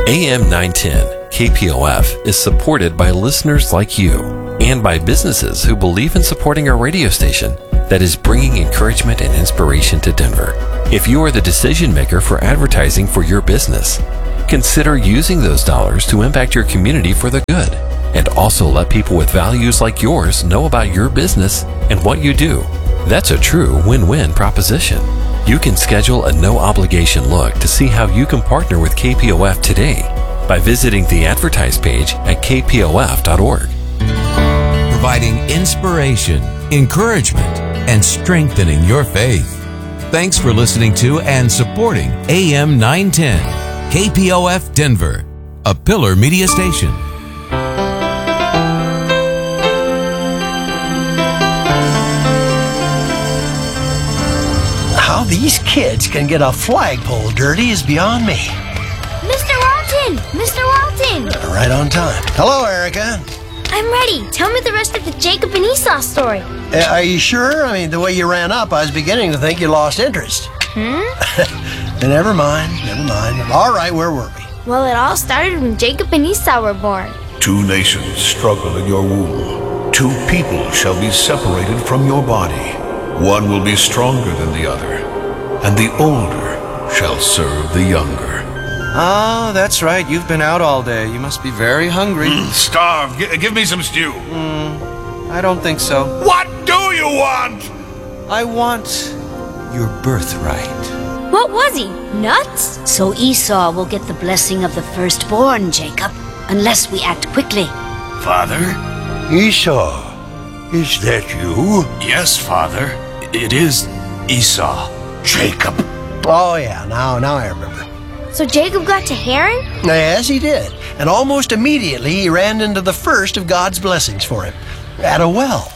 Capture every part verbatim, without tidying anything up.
A M nine ten K P O F is supported by listeners like you and by businesses who believe in supporting our radio station that is bringing encouragement and inspiration to Denver. If you are the decision maker for advertising for your business, consider using those dollars to impact your community for the good, and also let people with values like yours know about your business and what you do. That's a true win-win proposition. You can schedule a no-obligation look to see how you can partner with K P O F today by visiting the advertise page at k p o f dot org. Providing inspiration, encouragement, and strengthening your faith. Thanks for listening to and supporting A M nine ten, K P O F Denver, a Pillar Media station. How these kids can get a flagpole dirty is beyond me. Mister Walton! Mister Walton! Right on time. Hello, Erica. I'm ready. Tell me the rest of the Jacob and Esau story. Uh, are you sure? I mean, the way you ran up, I was beginning to think you lost interest. Hmm? Never mind, never mind. All right, where were we? Well, it all started when Jacob and Esau were born. Two nations struggle in your womb. Two people shall be separated from your body. One will be stronger than the other, and the older shall serve the younger. Oh, that's right. You've been out all day. You must be very hungry. Mm, starved. G- give me some stew. Mm, I don't think so. What do you want? I want your birthright. What was he? Nuts? So Esau will get the blessing of the firstborn, Jacob, unless we act quickly. Father? Esau, is that you? Yes, Father. It is Esau. Jacob. Oh, yeah, now, now I remember. So Jacob got to Haran? Yes, he did. And almost immediately he ran into the first of God's blessings for him, at a well.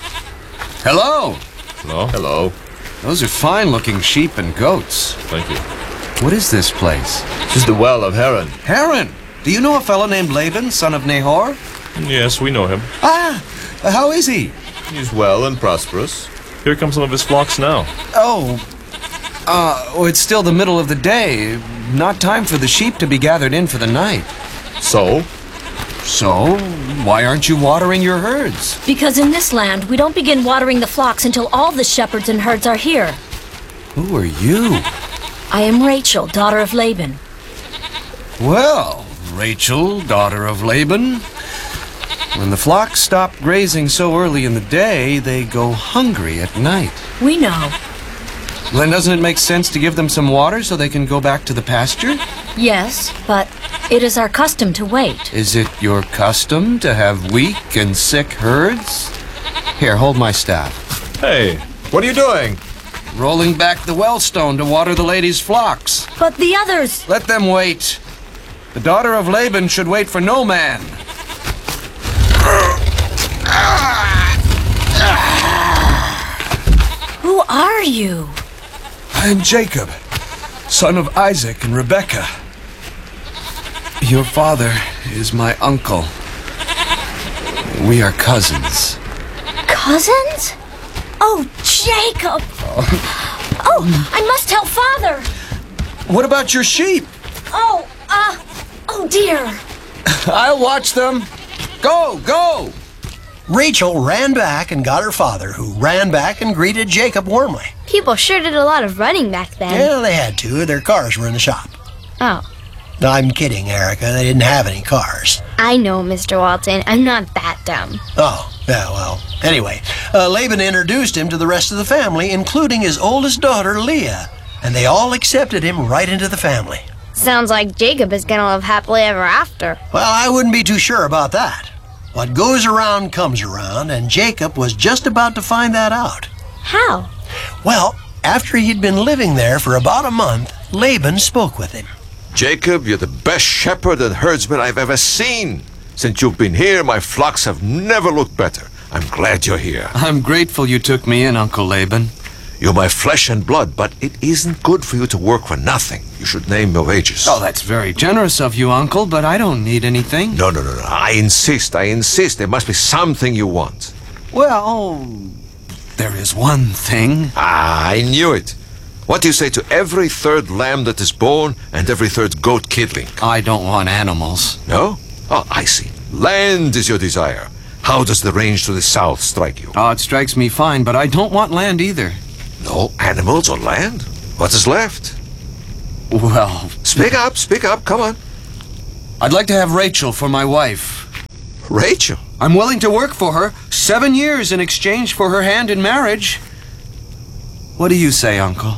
Hello. Hello. Hello. Those are fine-looking sheep and goats. Thank you. What is this place? This is the well of Haran. Haran. Do you know a fellow named Laban, son of Nahor? Yes, we know him. Ah, how is he? He's well and prosperous. Here come some of his flocks now. Oh, uh, oh, it's still the middle of the day. Not time for the sheep to be gathered in for the night. So? So, why aren't you watering your herds? Because in this land, we don't begin watering the flocks until all the shepherds and herds are here. Who are you? I am Rachel, daughter of Laban. Well, Rachel, daughter of Laban. When the flocks stop grazing so early in the day, they go hungry at night. We know. Then doesn't it make sense to give them some water so they can go back to the pasture? Yes, but it is our custom to wait. Is it your custom to have weak and sick herds? Here, hold my staff. Hey, what are you doing? Rolling back the wellstone to water the ladies' flocks. But the others... Let them wait. The daughter of Laban should wait for no man. Who are you? I am Jacob, son of Isaac and Rebekah. Your father is my uncle. We are cousins. Cousins? Oh, Jacob! Oh, I must tell Father! What about your sheep? Oh, uh, oh dear. I'll watch them. Go, go! Rachel ran back and got her father, who ran back and greeted Jacob warmly. People sure did a lot of running back then. Yeah, they had to. Their cars were in the shop. Oh. No, I'm kidding, Erica. They didn't have any cars. I know, Mister Walton. I'm not that dumb. Oh, yeah, well. Anyway, uh, Laban introduced him to the rest of the family, including his oldest daughter, Leah, and they all accepted him right into the family. Sounds like Jacob is gonna live happily ever after. Well, I wouldn't be too sure about that. What goes around comes around, and Jacob was just about to find that out. How? Well, after he'd been living there for about a month, Laban spoke with him. Jacob, you're the best shepherd and herdsman I've ever seen. Since you've been here, my flocks have never looked better. I'm glad you're here. I'm grateful you took me in, Uncle Laban. You're my flesh and blood, but it isn't good for you to work for nothing. You should name your wages. Oh, that's very generous of you, Uncle, but I don't need anything. No, no, no, no. I insist, I insist. There must be something you want. Well, there is one thing. Ah, I knew it. What do you say to every third lamb that is born and every third goat kidling? I don't want animals. No? Oh, I see. Land is your desire. How does the range to the south strike you? Oh, it strikes me fine, but I don't want land either. No animals or land? What is left? Well... Speak up, speak up, come on. I'd like to have Rachel for my wife. Rachel? I'm willing to work for her seven years in exchange for her hand in marriage. What do you say, Uncle?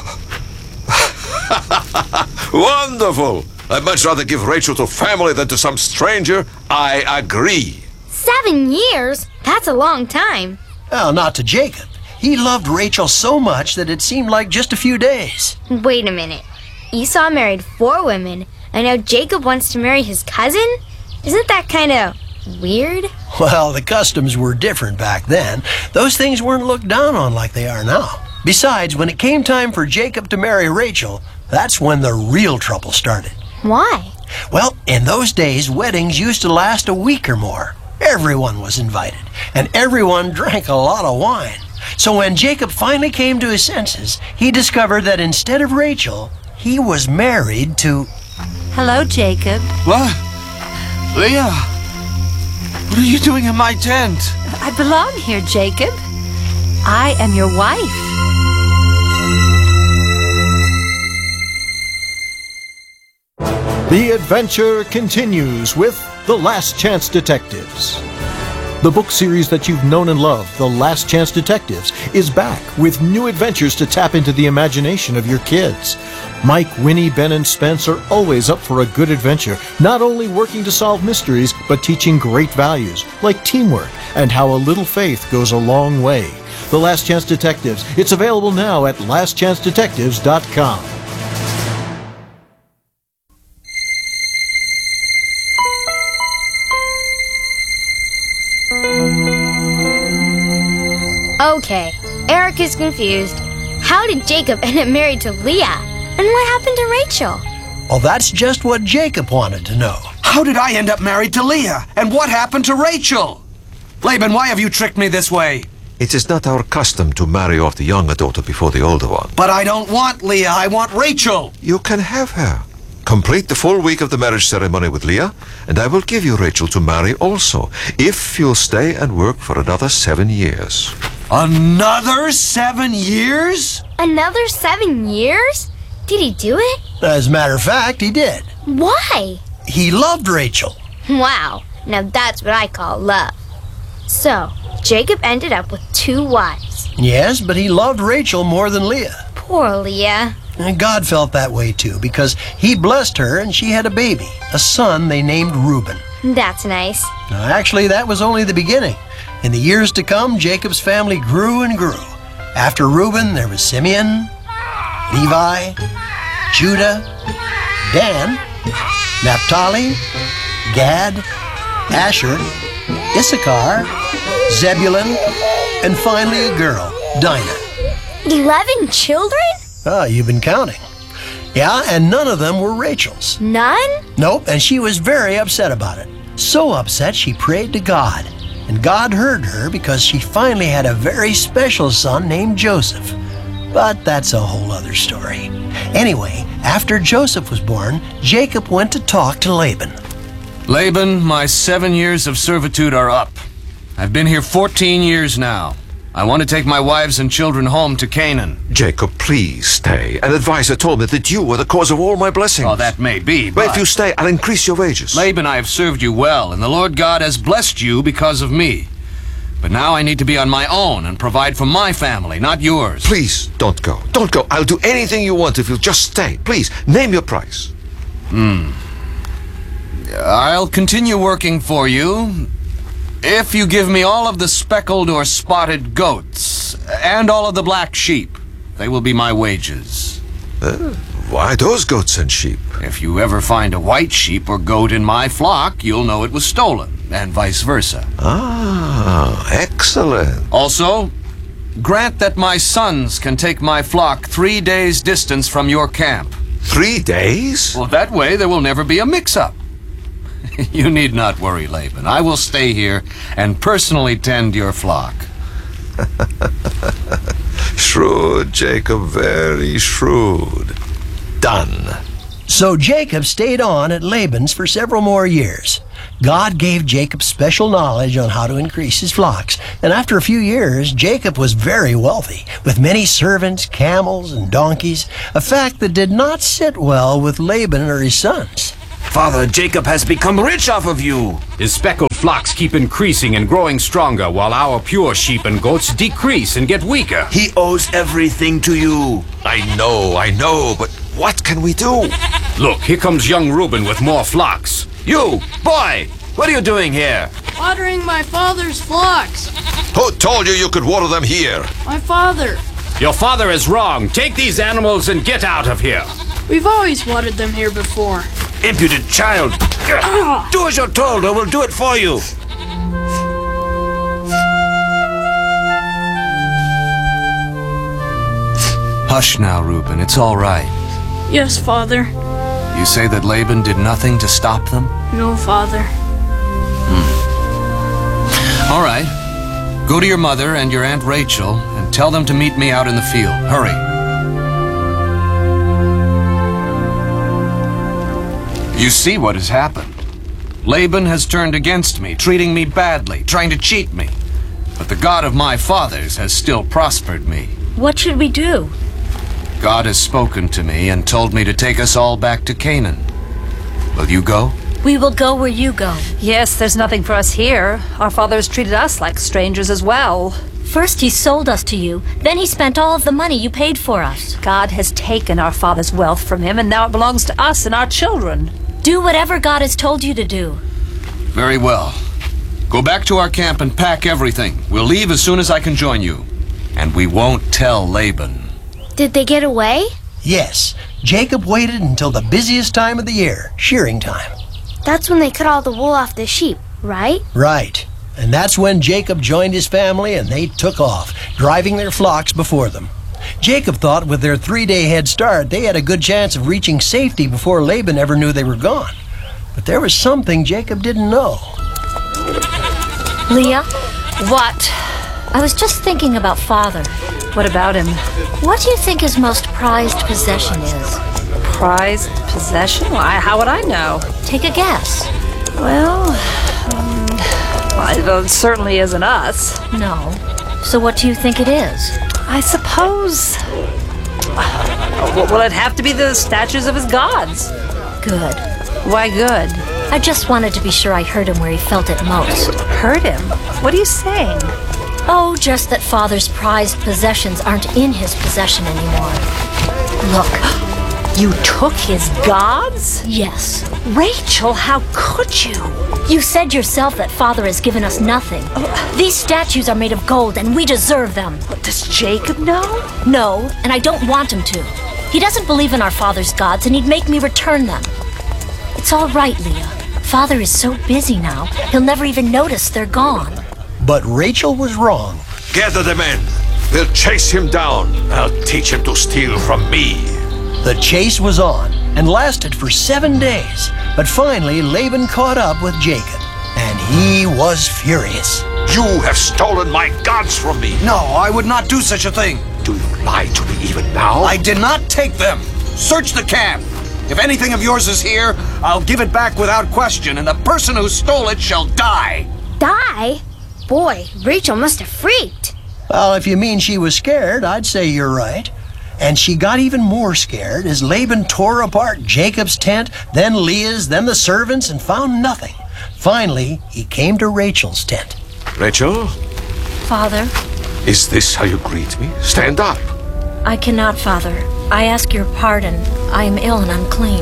Wonderful! I'd much rather give Rachel to family than to some stranger. I agree. Seven years? That's a long time. Well, not to Jacob. He loved Rachel so much that it seemed like just a few days. Wait a minute. Esau married four women, and now Jacob wants to marry his cousin? Isn't that kind of weird? Well, the customs were different back then. Those things weren't looked down on like they are now. Besides, when it came time for Jacob to marry Rachel, that's when the real trouble started. Why? Well, in those days, weddings used to last a week or more. Everyone was invited, and everyone drank a lot of wine. So when Jacob finally came to his senses, he discovered that instead of Rachel, he was married to... Hello, Jacob. What? Leah! What are you doing in my tent? I belong here, Jacob. I am your wife. The adventure continues with The Last Chance Detectives. The book series that you've known and loved, The Last Chance Detectives, is back with new adventures to tap into the imagination of your kids. Mike, Winnie, Ben, and Spence are always up for a good adventure, not only working to solve mysteries, but teaching great values, like teamwork and how a little faith goes a long way. The Last Chance Detectives. It's available now at last chance detectives dot com. Okay, Eric is confused. How did Jacob end up married to Leah? And what happened to Rachel? Well, that's just what Jacob wanted to know. How did I end up married to Leah? And what happened to Rachel? Laban, why have you tricked me this way? It is not our custom to marry off the younger daughter before the older one. But I don't want Leah, I want Rachel. You can have her. Complete the full week of the marriage ceremony with Leah, and I will give you Rachel to marry also, if you'll stay and work for another seven years. Another seven years? Another seven years? Did he do it? As a matter of fact, he did. Why? He loved Rachel. Wow, now that's what I call love. So, Jacob ended up with two wives. Yes, but he loved Rachel more than Leah. Poor Leah. And God felt that way too, because he blessed her and she had a baby, a son they named Reuben. That's nice. Now, actually, that was only the beginning. In the years to come, Jacob's family grew and grew. After Reuben, there was Simeon, Levi, Judah, Dan, Naphtali, Gad, Asher, Issachar, Zebulun, and finally a girl, Dinah. Eleven children? Ah, you've been counting. Yeah, and none of them were Rachel's. None? Nope, and she was very upset about it. So upset she prayed to God. And God heard her because she finally had a very special son named Joseph. But that's a whole other story. Anyway, after Joseph was born, Jacob went to talk to Laban. Laban, my seven years of servitude are up. I've been here fourteen years now. I want to take my wives and children home to Canaan. Jacob, please stay. An advisor told me that you were the cause of all my blessings. Oh, that may be, but... But if you stay, I'll increase your wages. Laban, I have served you well, and the Lord God has blessed you because of me. But now I need to be on my own and provide for my family, not yours. Please, don't go. Don't go. I'll do anything you want if you'll just stay. Please, name your price. Hmm. I'll continue working for you if you give me all of the speckled or spotted goats and all of the black sheep. They will be my wages. Uh, why those goats and sheep? If you ever find a white sheep or goat in my flock, you'll know it was stolen, and vice versa. Ah, excellent. Also, grant that my sons can take my flock three days' distance from your camp. Three days? Well, that way there will never be a mix-up. You need not worry, Laban. I will stay here and personally tend your flock. Shrewd, Jacob, very shrewd. Done. So Jacob stayed on at Laban's for several more years. God gave Jacob special knowledge on how to increase his flocks, and after a few years, Jacob was very wealthy, with many servants, camels, and donkeys, a fact that did not sit well with Laban or his sons. Father Jacob has become rich off of you. His speckled flocks keep increasing and growing stronger, while our pure sheep and goats decrease and get weaker. He owes everything to you. I know, I know, but what can we do? Look, here comes young Reuben with more flocks. You, boy, what are you doing here? Watering my father's flocks. Who told you you could water them here? My father. Your father is wrong. Take these animals and get out of here. We've always watered them here before. Impudent child. Do as you're told, or we'll do it for you. Hush now, Reuben. It's all right. Yes, Father. You say that Laban did nothing to stop them? No, Father. Hmm. All right. Go to your mother and your Aunt Rachel and tell them to meet me out in the field. Hurry. You see what has happened. Laban has turned against me, treating me badly, trying to cheat me. But the God of my fathers has still prospered me. What should we do? God has spoken to me and told me to take us all back to Canaan. Will you go? We will go where you go. Yes, there's nothing for us here. Our father has treated us like strangers as well. First he sold us to you, then he spent all of the money you paid for us. God has taken our father's wealth from him, and now it belongs to us and our children. Do whatever God has told you to do. Very well. Go back to our camp and pack everything. We'll leave as soon as I can join you. And we won't tell Laban. Did they get away? Yes. Jacob waited until the busiest time of the year, shearing time. That's when they cut all the wool off the sheep, right? Right. And that's when Jacob joined his family and they took off, driving their flocks before them. Jacob thought with their three-day head start, they had a good chance of reaching safety before Laban ever knew they were gone. But there was something Jacob didn't know. Leah? What? I was just thinking about Father. What about him? What do you think his most prized possession is? Prized possession? Why, how would I know? Take a guess. Well, um, well, it certainly isn't us. No. So what do you think it is? I suppose... Well, it'd have to be the statues of his gods. Good. Why good? I just wanted to be sure I heard him where he felt it most. Heard him? What are you saying? Oh, just that Father's prized possessions aren't in his possession anymore. Look. You took his gods? Yes. Rachel, how could you? You said yourself that Father has given us nothing. Oh. These statues are made of gold, and we deserve them. But does Jacob know? No, and I don't want him to. He doesn't believe in our Father's gods, and he'd make me return them. It's all right, Leah. Father is so busy now, he'll never even notice they're gone. But Rachel was wrong. Gather the men. We'll chase him down. I'll teach him to steal from me. The chase was on and lasted for seven days. But finally, Laban caught up with Jacob, and he was furious. You have stolen my gods from me. No, I would not do such a thing. Do you lie to me even now? I did not take them. Search the camp. If anything of yours is here, I'll give it back without question, and the person who stole it shall die. Die? Boy, Rachel must have freaked. Well, if you mean she was scared, I'd say you're right. And she got even more scared as Laban tore apart Jacob's tent, then Leah's, then the servants, and found nothing. Finally, he came to Rachel's tent. Rachel? Father? Is this how you greet me? Stand up. I cannot, Father. I ask your pardon. I am ill and unclean.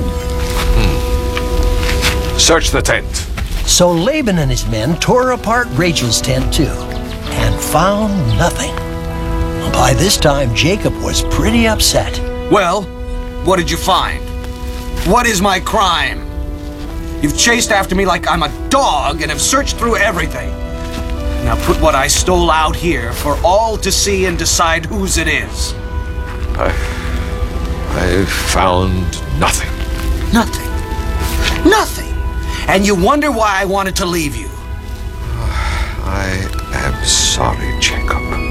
Hmm. Search the tent. So Laban and his men tore apart Rachel's tent too, and found nothing. By this time, Jacob was pretty upset. Well, what did you find? What is my crime? You've chased after me like I'm a dog and have searched through everything. Now put what I stole out here for all to see and decide whose it is. I... I found nothing. Nothing? Nothing? And you wonder why I wanted to leave you? I am sorry, Jacob.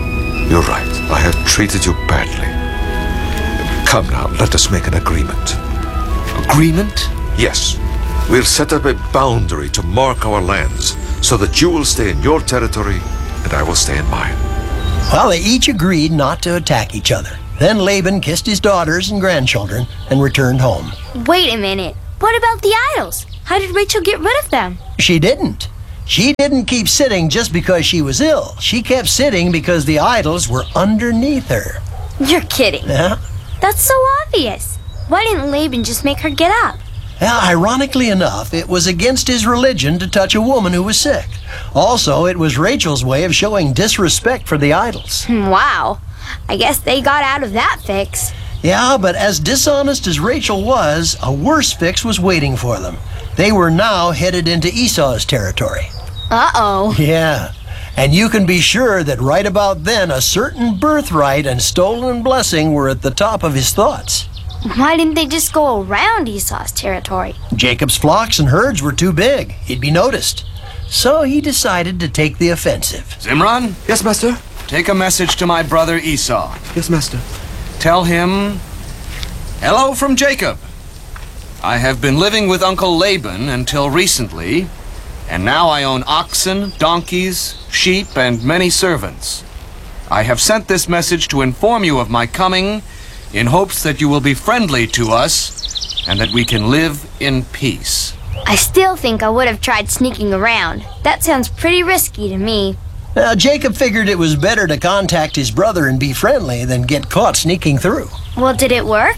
You're right. I have treated you badly. Come now, let us make an agreement. Agreement? Yes. We'll set up a boundary to mark our lands so that you will stay in your territory and I will stay in mine. Well, they each agreed not to attack each other. Then Laban kissed his daughters and grandchildren and returned home. Wait a minute. What about the idols? How did Rachel get rid of them? She didn't. She didn't keep sitting just because she was ill. She kept sitting because the idols were underneath her. You're kidding. Yeah. That's so obvious. Why didn't Laban just make her get up? Now, ironically enough, it was against his religion to touch a woman who was sick. Also, it was Rachel's way of showing disrespect for the idols. Wow. I guess they got out of that fix. Yeah, but as dishonest as Rachel was, a worse fix was waiting for them. They were now headed into Esau's territory. Uh-oh. Yeah. And you can be sure that right about then, a certain birthright and stolen blessing were at the top of his thoughts. Why didn't they just go around Esau's territory? Jacob's flocks and herds were too big. He'd be noticed. So he decided to take the offensive. Zimran? Yes, master? Take a message to my brother Esau. Yes, master. Tell him, hello from Jacob. I have been living with Uncle Laban until recently, and now I own oxen, donkeys, sheep, and many servants. I have sent this message to inform you of my coming in hopes that you will be friendly to us and that we can live in peace. I still think I would have tried sneaking around. That sounds pretty risky to me. Now, Jacob figured it was better to contact his brother and be friendly than get caught sneaking through. Well, did it work?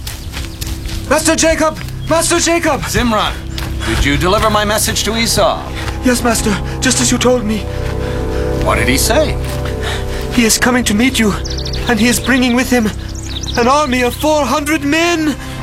Master Jacob! Master Jacob! Zimran, did you deliver my message to Esau? Yes, master, just as you told me. What did he say? He is coming to meet you, and he is bringing with him an army of four hundred men.